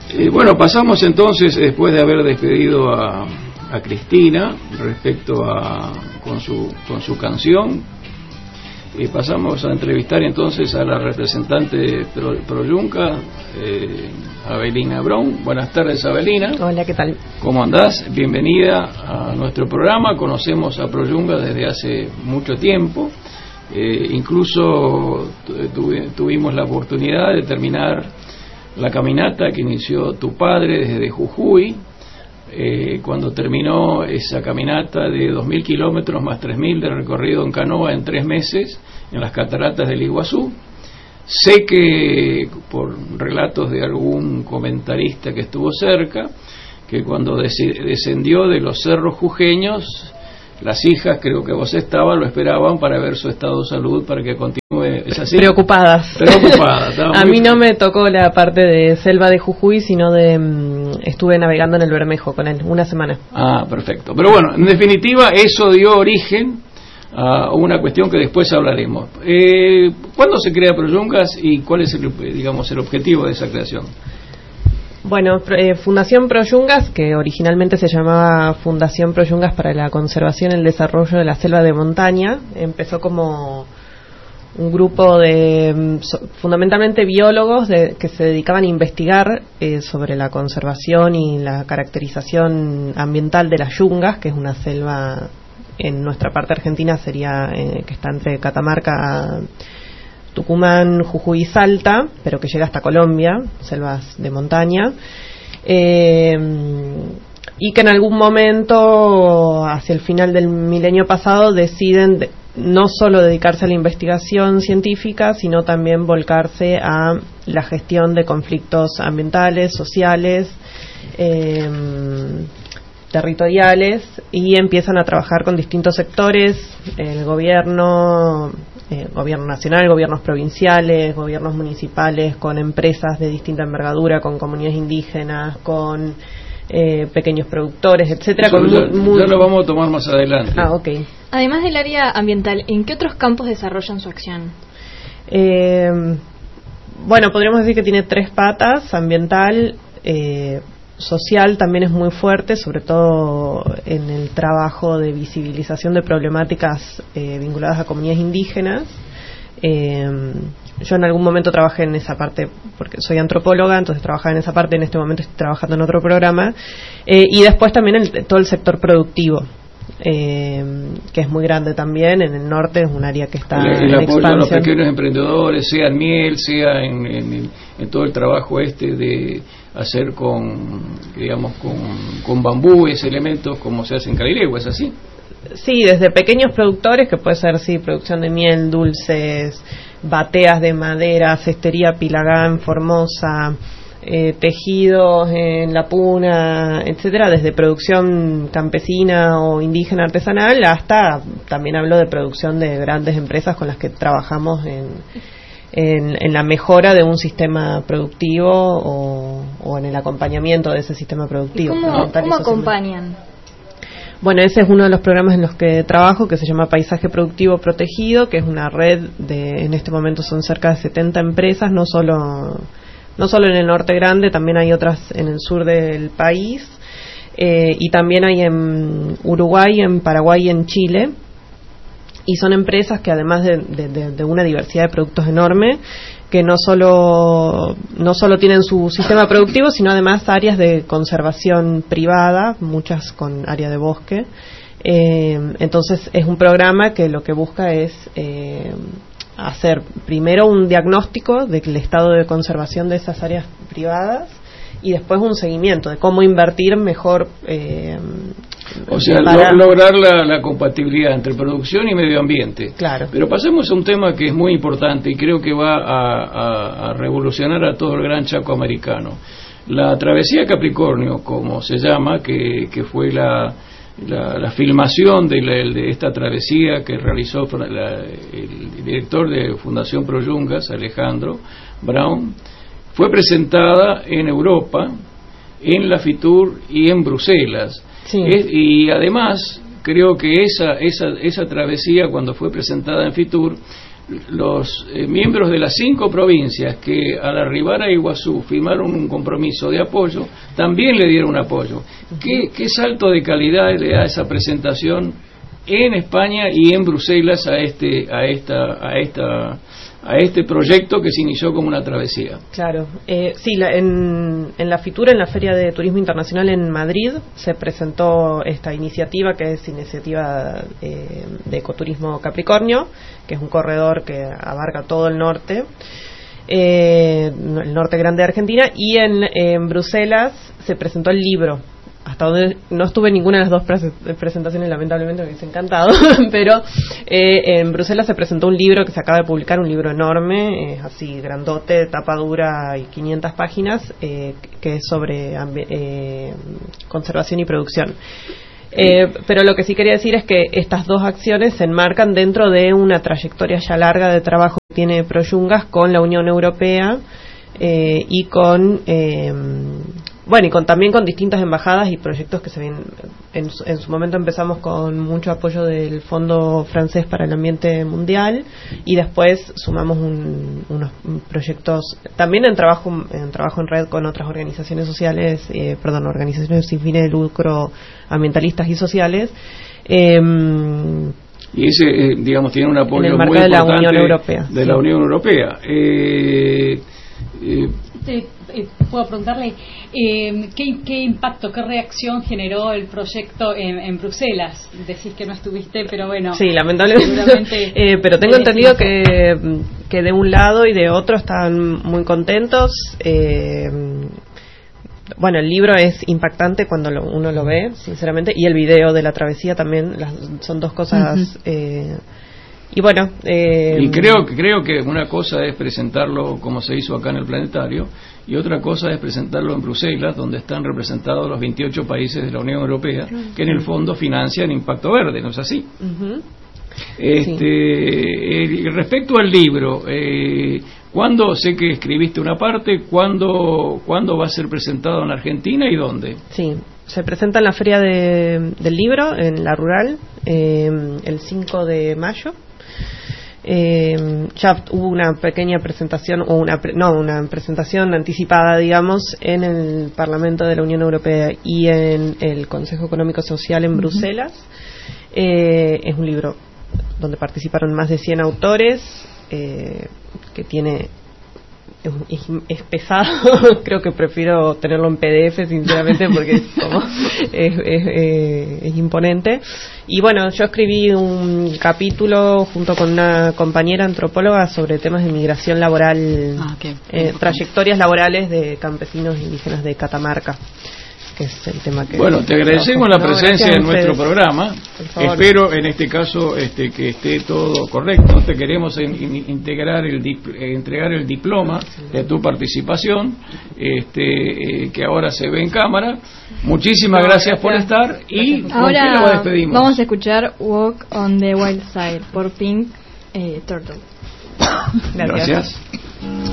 Bueno, pasamos entonces, después de haber despedido a Cristina respecto con su canción, pasamos a entrevistar entonces a la representante de Proyunga, Abelina Brown. Buenas tardes, Abelina. Hola, ¿qué tal? ¿Cómo andás? Bienvenida a nuestro programa. Conocemos a Proyunga desde hace mucho tiempo. Incluso tuvimos la oportunidad de terminar la caminata que inició tu padre desde Jujuy. Cuando terminó esa caminata de 2.000 kilómetros más 3.000 de recorrido en canoa en 3 meses en las cataratas del Iguazú. Sé que por relatos de algún comentarista que estuvo cerca, que cuando descendió de los cerros jujeños, las hijas, creo que vos lo esperaban para ver su estado de salud, para que continúe. ¿Es así? Preocupadas. A mí no me tocó la parte de selva de Jujuy, sino estuve navegando en el Bermejo con él una semana. Ah, perfecto. Pero bueno, en definitiva, eso dio origen a una cuestión que después hablaremos. ¿Cuándo se crea Proyungas y cuál es el objetivo de esa creación? Bueno, Fundación Proyungas, que originalmente se llamaba Fundación Proyungas para la Conservación y el Desarrollo de la Selva de Montaña, empezó como un grupo de fundamentalmente biólogos que se dedicaban a investigar sobre la conservación y la caracterización ambiental de las yungas, que es una selva en nuestra parte argentina, sería que está entre Catamarca, Tucumán, Jujuy y Salta, pero que llega hasta Colombia, selvas de montaña, y que en algún momento, hacia el final del milenio pasado, deciden no solo dedicarse a la investigación científica, sino también volcarse a la gestión de conflictos ambientales, sociales, territoriales, y empiezan a trabajar con distintos sectores, el gobierno nacional, gobiernos provinciales, gobiernos municipales, con empresas de distinta envergadura, con comunidades indígenas, con pequeños productores, etcétera. Ya lo vamos a tomar más adelante. Ah, ok. Además del área ambiental, ¿en qué otros campos desarrollan su acción? Bueno, podríamos decir que tiene 3 patas: ambiental, social también es muy fuerte, sobre todo en el trabajo de visibilización de problemáticas vinculadas a comunidades indígenas. Yo en algún momento trabajé en esa parte porque soy antropóloga, entonces trabajaba en esa parte. En este momento estoy trabajando en otro programa, y después también todo el sector productivo, que es muy grande también. En el norte es un área que está en apoyo expansión. A los pequeños emprendedores, sea en miel, sea en todo el trabajo de hacer con bambúes, elementos como se hace en Carilegua, ¿es así? Sí, desde pequeños productores, que puede ser producción de miel, dulces, bateas de madera, cestería Pilagá en Formosa, tejidos en La Puna, etcétera, desde producción campesina o indígena artesanal hasta, también hablo de producción de grandes empresas con las que trabajamos en la mejora de un sistema productivo o en el acompañamiento de ese sistema productivo. ¿Cómo acompañan? Bueno, ese es uno de los programas en los que trabajo, que se llama Paisaje Productivo Protegido, que es una red en este momento son cerca de 70 empresas, no solo en el norte grande, también hay otras en el sur del país, y también hay en Uruguay, en Paraguay y en Chile. Y son empresas que, además de una diversidad de productos enorme, que no solo tienen su sistema productivo, sino además áreas de conservación privada, muchas con área de bosque. Entonces es un programa que lo que busca es hacer primero un diagnóstico del estado de conservación de esas áreas privadas, y después un seguimiento de cómo invertir mejor. O sea, lograr la compatibilidad entre producción y medio ambiente. Claro. Pero pasemos a un tema que es muy importante y creo que va a revolucionar a todo el gran Chaco americano. La travesía Capricornio, como se llama, que fue la filmación de esta travesía que realizó el director de Fundación Proyungas, Alejandro Brown, fue presentada en Europa, en la Fitur y en Bruselas. Sí. Y además creo que esa travesía, cuando fue presentada en Fitur, los miembros de las 5 provincias que al arribar a Iguazú firmaron un compromiso de apoyo, también le dieron apoyo. ¿Qué salto de calidad le da esa presentación en España y en Bruselas a este proyecto que se inició como una travesía? Claro, sí, en la FITUR, en la Feria de Turismo Internacional en Madrid, se presentó esta iniciativa, que es iniciativa de ecoturismo Capricornio, que es un corredor que abarca todo el norte grande de Argentina, y en Bruselas se presentó el libro. Hasta donde no estuve en ninguna de las dos presentaciones, lamentablemente me hubiese encantado, pero en Bruselas se presentó un libro que se acaba de publicar, un libro enorme, así grandote, tapa dura y 500 páginas, que es sobre conservación y producción. Pero lo que sí quería decir es que estas dos acciones se enmarcan dentro de una trayectoria ya larga de trabajo que tiene Proyungas con la Unión Europea y con también con distintas embajadas y proyectos que se ven. En su momento empezamos con mucho apoyo del Fondo Francés para el Ambiente Mundial, y después sumamos unos proyectos también en trabajo en red con otras organizaciones sociales, organizaciones sin fines de lucro, ambientalistas y sociales. Y ese, digamos, tiene un apoyo en el marco muy de la importante Unión Europea. De la Unión Europea. Puedo preguntarle ¿qué impacto, qué reacción generó el proyecto en Bruselas? Decís que no estuviste, pero bueno. Sí, lamentablemente. Pero tengo entendido que de un lado y de otro están muy contentos. El libro es impactante cuando uno lo ve, sinceramente, y el video de la travesía también, son dos cosas. Y creo que una cosa es presentarlo como se hizo acá en el Planetario, y otra cosa es presentarlo en Bruselas, donde están representados los 28 países de la Unión Europea, que en el fondo financian Impacto Verde, ¿no es así? Respecto al libro, ¿cuándo? Sé que escribiste una parte, ¿cuándo va a ser presentado en Argentina y dónde? Sí, se presenta en la Feria del Libro, en La Rural, el 5 de mayo. Ya hubo una pequeña presentación, una presentación anticipada, digamos, en el Parlamento de la Unión Europea y en el Consejo Económico Social en Bruselas. Es un libro donde participaron más de 100 autores, que tiene es pesado. Creo que prefiero tenerlo en PDF, sinceramente, porque es imponente. Y yo escribí un capítulo junto con una compañera antropóloga sobre temas de migración laboral, trayectorias laborales de campesinos indígenas de Catamarca, que es el tema que... te agradecemos la presencia en nuestro programa. Espero en este caso que esté todo correcto. Te queremos entregar el diploma de tu participación, que ahora se ve en cámara. Muchísimas gracias por estar, y ahora lo despedimos. Vamos a escuchar Walk on the Wild Side por Pink Turtle. Gracias.